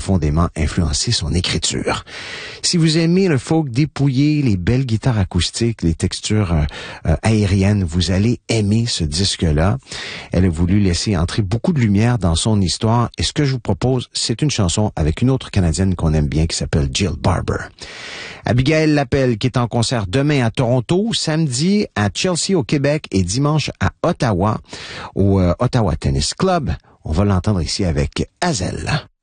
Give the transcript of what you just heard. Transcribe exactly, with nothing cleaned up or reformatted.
profondément influencé son écriture. Si vous aimez le folk dépouillé, les belles guitares acoustiques, les textures euh, euh, aériennes, vous allez aimer ce disque-là. Elle a voulu laisser entrer beaucoup de lumière dans son histoire et ce que je vous propose, c'est une chanson avec une autre Canadienne qu'on aime bien qui s'appelle Jill Barber. Abigail Lapelle qui est en concert demain à Toronto, samedi à Chelsea au Québec et dimanche à Ottawa au euh, Ottawa Tennis Club. On va l'entendre ici avec Hazel.